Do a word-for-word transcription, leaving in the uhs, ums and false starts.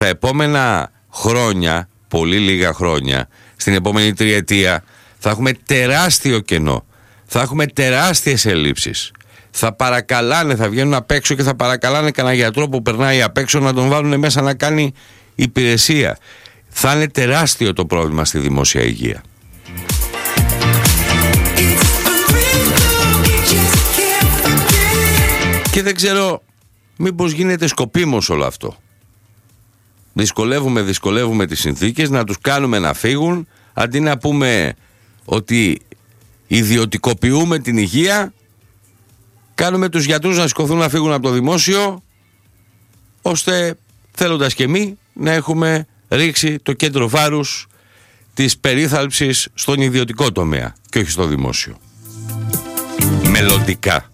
τα επόμενα χρόνια, πολύ λίγα χρόνια, στην επόμενη τριετία, θα έχουμε τεράστιο κενό. Θα έχουμε τεράστιες ελλείψεις. Θα παρακαλάνε, θα βγαίνουν απ' έξω και θα παρακαλάνε κανένα γιατρό που περνάει απ' έξω να τον βάλουν μέσα να κάνει υπηρεσία. Θα είναι τεράστιο το πρόβλημα στη δημόσια υγεία. Και δεν ξέρω μήπως γίνεται σκοπίμως όλο αυτό. Δυσκολεύουμε, δυσκολεύουμε τις συνθήκες, να τους κάνουμε να φύγουν, αντί να πούμε ότι ιδιωτικοποιούμε την υγεία, κάνουμε τους γιατρούς να σηκωθούν να φύγουν από το δημόσιο, ώστε θέλοντας και εμείς να έχουμε ρίξει το κέντρο βάρους της περίθαλψης στον ιδιωτικό τομέα και όχι στο δημόσιο. Μελλοντικά.